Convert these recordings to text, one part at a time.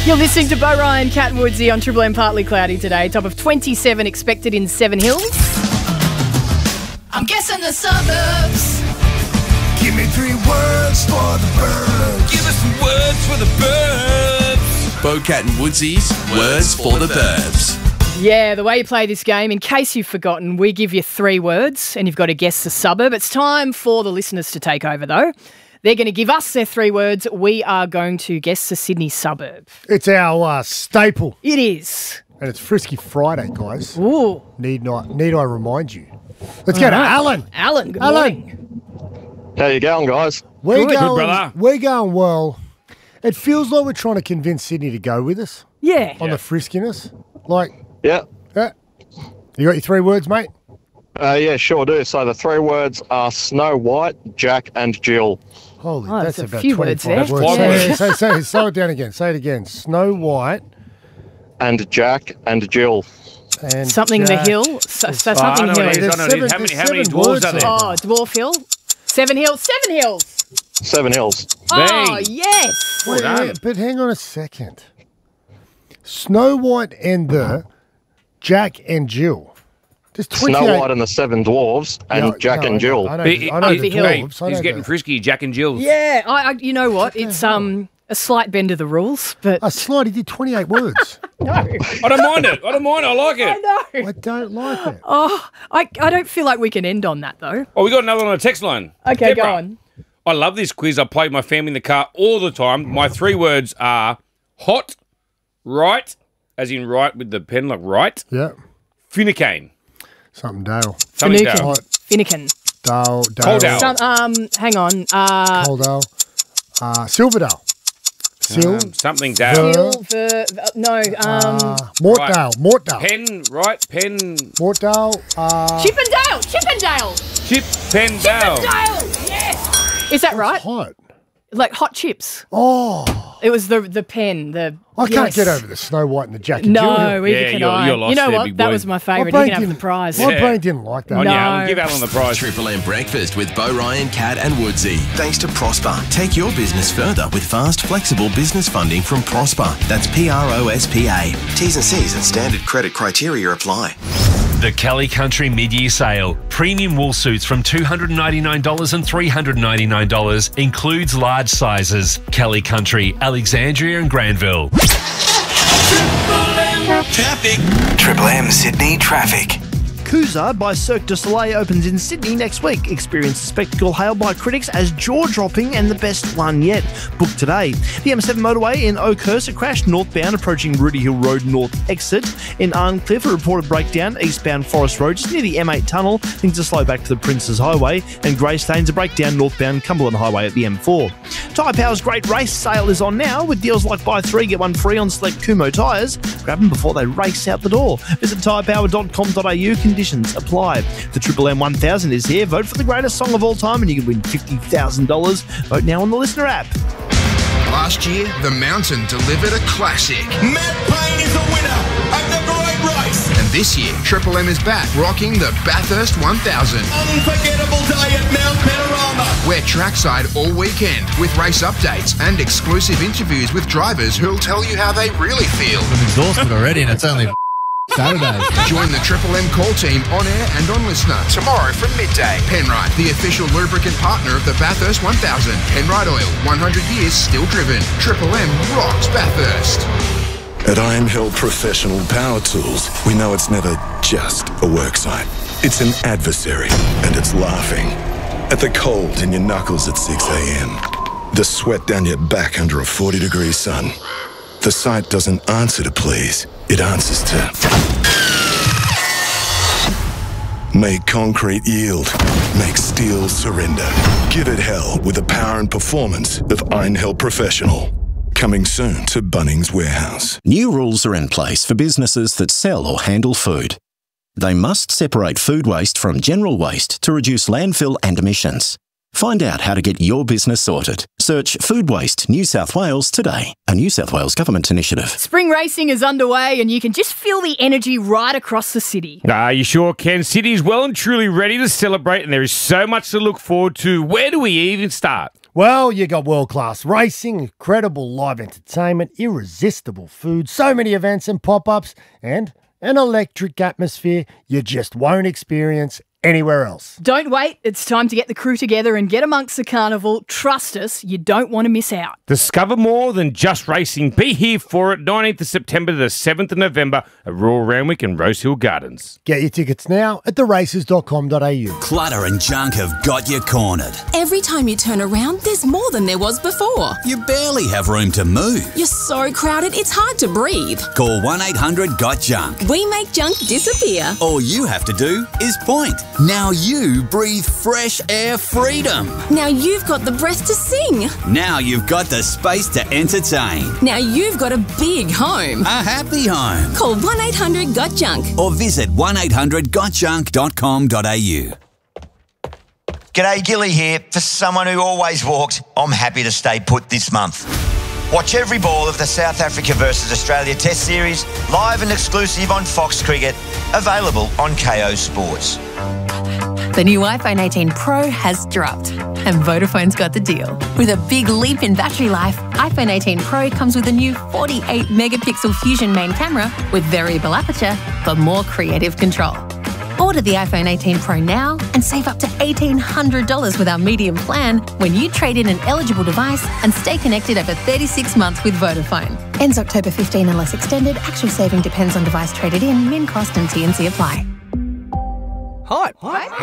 You're listening to Bo Ryan, Cat Woodsy on Triple M. Partly cloudy today. Top of 27 expected in Seven Hills. I'm guessing the suburbs. Give me 3 words for the birds. Give us some words for the birds. Bo, Cat and Woodsy's Words for the Burbs. Yeah, the way you play this game, in case you've forgotten, we give you 3 words and you've got to guess the suburb. It's time for the listeners to take over, though. They're going to give us their 3 words. We are going to guess the Sydney suburb. It's our staple. It is. And it's Frisky Friday, guys. Ooh. Need I remind you? Let's go to Alan. Alan, good morning. How you going, guys? We're Good, brother. We're going well. It feels like we're trying to convince Sydney to go with us Yeah. on the friskiness. Like, Yeah. You got your 3 words, mate? Yeah, sure do. So the 3 words are Snow White, Jack, and Jill. Holy, Oh, that's there's a about few words 25 there. words. Yeah. Say, slow it down again. Say it again. Snow White And Jack and Jill. and Something the Jack. hill. Something I know hill. it is. There's I know it is. seven- How many there's 7 dwarves words are there? there. Oh, Dwarf Hill. Seven Hills. Seven Hills. 7 Hills. Oh, Bang. yes. Wait, done. but hang on a second. Snow White and the Jack and Jill. There's 28. Snow White and the 7 Dwarves and No, Jack no, and Jill. I know, He- I know he- the he- dwarves. I He's know getting the- frisky, Jack and Jill's. Yeah, I you know what? It's a slight bend of the rules, but A slide, he did 28 words. no. I don't mind it. I like it. I know. I don't like it. Oh, I don't feel like we can end on that, though. Oh, we got another one on a text line. Okay, go Deborah. on. I love this quiz. I play with my family in the car all the time. My 3 words are hot, right, as in right with the pen, like right, Yeah. finicane. Something Dale. Something Finucane. down. Finucane. Dale. Cold Dale. Hang on. Coldale. Silverdale. Something down. Silver. No. Mortdale. Mortdale. Pen, right, pen, Mortdale. Chippendale. Chippendale. chip, pen down. Chippendale. Yes. Is that right? Hot. Like hot chips. Oh, It was the pen. I can't yes. get over the Snow White and the Jack and Jill. No, either Yeah, can you're I. lost You know there, what? big That boy. was my My favourite. You brain can have the didn't- prize. My Yeah. brain didn't like that. Oh, yeah, No. we'll give Alan the prize. Triple M Breakfast with Bo Ryan, Cat and Woodsy. Thanks to Prosper. Take your business further with fast, flexible business funding from Prosper. That's PROSPA. T's and C's and standard credit criteria apply. The Kelly Country Mid-Year Sale. Premium wool suits from $299 and $399. Includes large sizes. Kelly Country, Alexandria and Granville. Traffic. Triple M Sydney traffic. Coosa by Cirque du Soleil opens in Sydney next week. Experience the spectacle hailed by critics as jaw-dropping and the best one yet. Book today. The M7 motorway in Oakhurst, a crash northbound approaching Rudy Hill Road North exit. In Arncliffe, a reported breakdown eastbound Forest Road just near the M8 tunnel. Things are slow back to the Princes Highway. And Greystanes, a breakdown northbound Cumberland Highway at the M4. Tyre Power's Great Race Sale is on now with deals like buy 3 get 1 free on select Kumho tyres. Grab them before they race out the door. Visit tyrepower.com.au. Conditions apply. The Triple M 1000 is here. Vote for the greatest song of all time and you can win $50,000. Vote now on the Listener app. Last year, The Mountain delivered a classic. Matt Payne is the winner of the Great Race. And this year, Triple M is back rocking the Bathurst 1000. Unforgettable day at Mount Panorama. We're trackside all weekend with race updates and exclusive interviews with drivers who'll tell you how they really feel. I'm exhausted already and it's only Saturday. Join the Triple M call team on air and on Listener tomorrow from midday. Penrite, the official lubricant partner of the Bathurst 1000. Penrite Oil, 100 years still driven. Triple M rocks Bathurst. At Iron Hill Professional Power Tools, we know it's never just a worksite. It's an adversary, and it's laughing. At the cold in your knuckles at 6 a.m. The sweat down your back under a 40-degree sun. The site doesn't answer to please, it answers to make concrete yield, make steel surrender. Give it hell with the power and performance of Iron Hill Professional. Coming soon to Bunnings Warehouse. New rules are in place for businesses that sell or handle food. They must separate food waste from general waste to reduce landfill and emissions. Find out how to get your business sorted. Search Food Waste New South Wales today, a New South Wales government initiative. Spring racing is underway and you can just feel the energy right across the city. You sure can. Sydney's well and truly ready to celebrate and there is so much to look forward to. Where do we even start? Well, you got world-class racing, incredible live entertainment, irresistible food, so many events and pop-ups, and an electric atmosphere you just won't experience anywhere else. Don't wait. It's time to get the crew together and get amongst the carnival. Trust us, you don't want to miss out. Discover more than just racing. Be here for it, 19th of September to the 7th of November at Royal Randwick and Rosehill Gardens. Get your tickets now at theraces.com.au. Clutter and junk have got you cornered. Every time you turn around, there's more than there was before. You barely have room to move. You're so crowded, it's hard to breathe. Call 1-800-GOT-JUNK. We make junk disappear. All you have to do is point. Now you breathe fresh air freedom. Now you've got the breath to sing. Now you've got the space to entertain. Now you've got a big home. A happy home. Call 1-800-GOT-JUNK. Or visit 1800gotjunk.com.au. G'day, Gilly here. For someone who always walked, I'm happy to stay put this month. Watch every ball of the South Africa versus Australia Test Series, live and exclusive on Fox Cricket, available on KO Sports. The new iPhone 18 Pro has dropped, and Vodafone's got the deal. With a big leap in battery life, iPhone 18 Pro comes with a new 48-megapixel Fusion main camera with variable aperture for more creative control. Order the iPhone 18 Pro now and save up to $1,800 with our medium plan when you trade in an eligible device and stay connected over 36 months with Vodafone. Ends October 15 unless extended. Actual saving depends on device traded in. Min cost and T&C apply. Hype.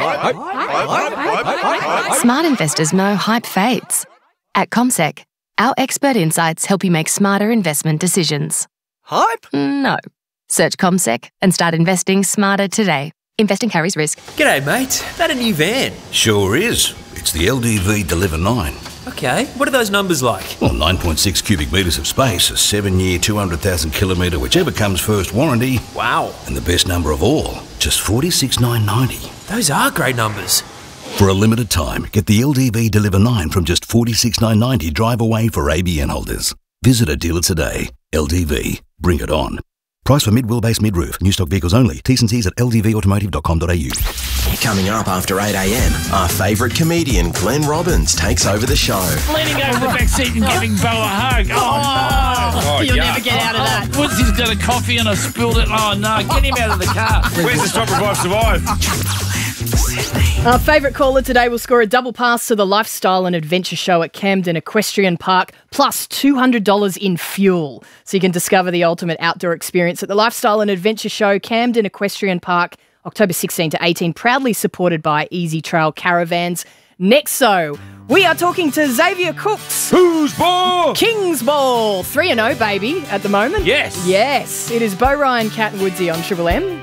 Smart investors know hype fades. At CommSec, our expert insights help you make smarter investment decisions. Hype? No. Search CommSec and start investing smarter today. Investing carries risk. G'day, mate. That a new van? Sure is. It's the LDV Deliver 9. Okay, what are those numbers like? Well, 9.6 cubic metres of space, a 7-year, 200,000 kilometre, whichever comes first warranty. Wow. And the best number of all, just $46,990. Those are great numbers. For a limited time, get the LDV Deliver 9 from just $46,990 drive away for ABN holders. Visit a dealer today. LDV. Bring it on. Price for mid-wheelbase mid-roof. New stock vehicles only. T's and C's at ldvautomotive.com.au. Coming up after 8 a.m, our favourite comedian Glenn Robbins takes over the show. Leaning over the back seat and giving Bo a hug. Oh, no. You'll never get out of that. Woodsy's got a coffee and I spilled it. Oh, no. Get him out of the car. Where's the Stop Revive Survive? Our favourite caller today will score a double pass to the Lifestyle and Adventure Show at Camden Equestrian Park, plus $200 in fuel. So you can discover the ultimate outdoor experience at the Lifestyle and Adventure Show, Camden Equestrian Park, October 16 to 18, proudly supported by Easy Trail Caravans. Next, so we are talking to Xavier Cooks. Who's ball? King's Ball. 3-0, baby, at the moment. Yes. Yes. It is Bo, Ryan, Cat and Woodsy on Triple M.